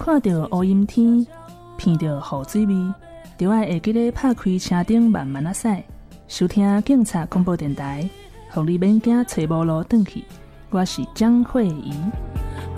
看到乌阴天，闻到雨水味，就要会记得拍开车顶慢慢驶，收听警察广播电台，让你免惊找无路转去。我是江慧仪。